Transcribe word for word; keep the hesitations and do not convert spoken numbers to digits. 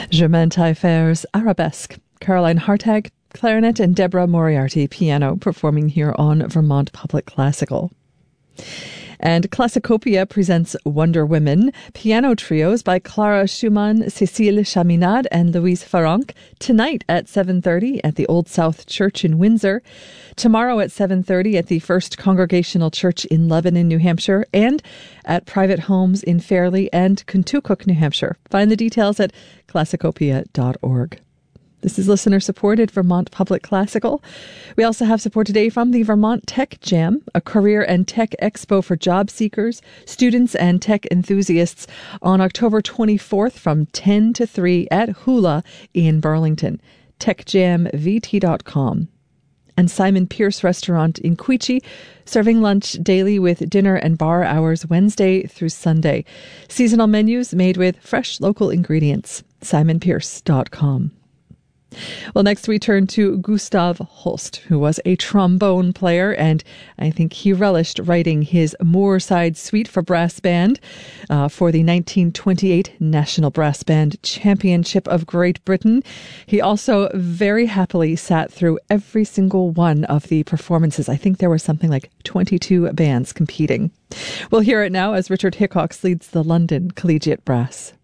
Germaine Taillefer's Arabesque, Caroline Hartag, clarinet, and Deborah Moriarty, piano, performing here on Vermont Public Classical. And Classicopia presents Wonder Women, piano trios by Clara Schumann, Cécile Chaminade, and Louise Farrenc, tonight at seven thirty at the Old South Church in Windsor, tomorrow at seven thirty at the First Congregational Church in Lebanon, New Hampshire, and at private homes in Fairleigh and Contoocook, New Hampshire. Find the details at classicopia dot org. This is listener-supported Vermont Public Classical. We also have support today from the Vermont Tech Jam, a career and tech expo for job seekers, students, and tech enthusiasts on October twenty-fourth from ten to three at Hula in Burlington. tech jam v t dot com. And Simon Pierce Restaurant in Queechee, serving lunch daily with dinner and bar hours Wednesday through Sunday. Seasonal menus made with fresh local ingredients. simon pierce dot com. Well, next we turn to Gustav Holst, who was a trombone player, and I think he relished writing his Moorside Suite for brass band uh, for the nineteen twenty-eight National Brass Band Championship of Great Britain. He also very happily sat through every single one of the performances. I think there were something like twenty-two bands competing. We'll hear it now as Richard Hickox leads the London Collegiate Brass.